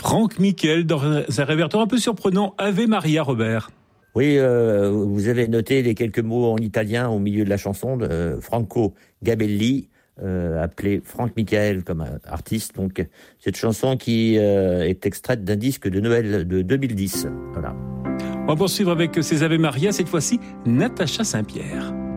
Franck Michael dans un répertoire un peu surprenant, Ave Maria, Robert. Oui, vous avez noté les quelques mots en italien au milieu de la chanson de Franco Gabelli, appelé Franck Michael comme artiste. Donc, cette chanson qui est extraite d'un disque de Noël de 2010. Voilà. On va poursuivre avec ces Ave Maria, cette fois-ci Natacha Saint-Pierre.